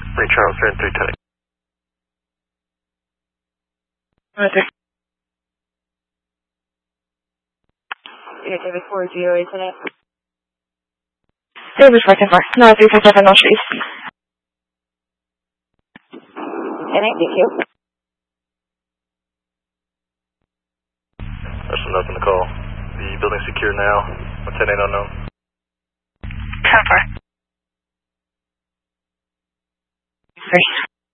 Ray Charles, you're in 310. Yeah, David 40, isn't it? David 410. No, 357, no trees. And I thank you. There's some notes in the call. The building's secure now. What's that ain't unknown? 10-4. First.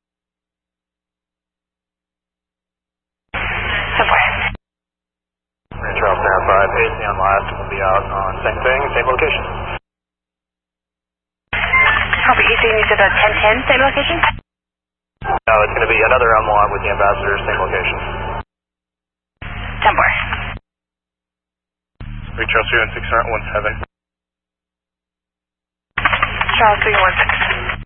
10-4. Charles Tower 5, AC on last. We'll be out on same thing, same location. Copy, AC, you said 10-10, same location? No, it's going to be another unlock with the ambassador, same location. 10-4. Ray Charles, you're in 617. Charles 316.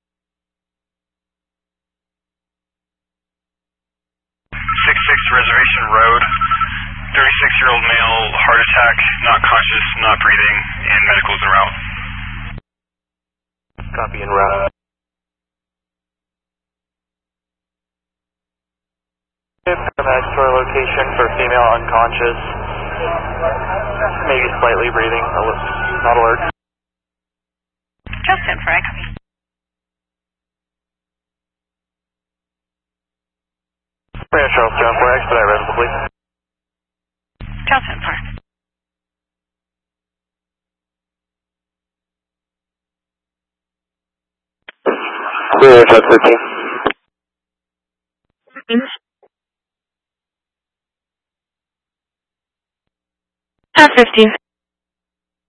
66 Reservation Road, 36-year-old male, heart attack, not conscious, not breathing, and medical's en route. Copy en route. Paramedics to our location for female unconscious, maybe slightly breathing, not alert. Just 10-4, I copy. Ray Charles, John 4, expedite rental, please. Just 10-4. Ray Charles 13. 10-15.